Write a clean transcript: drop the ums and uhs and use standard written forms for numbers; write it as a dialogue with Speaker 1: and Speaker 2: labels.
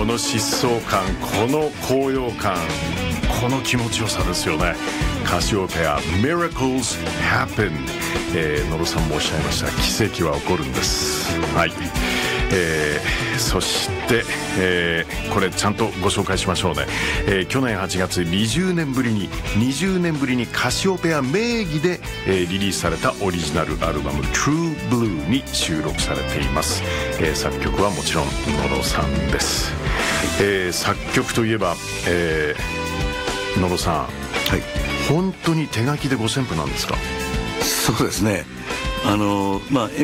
Speaker 1: この疾走感、この高揚感、この気持ちよさですよね。カシオペア Miracles Happen、野呂さんもおっしゃいました、奇跡は起こるんです。はい、そして、これちゃんとご紹介しましょうね。去年8月20年ぶりにカシオペア名義で、リリースされたオリジナルアルバム True Blue に収録されています。作曲はもちろん野呂さんです。作曲といえば、野呂さん、はい、本当に手書きで五線譜なんですか？
Speaker 2: そうですね。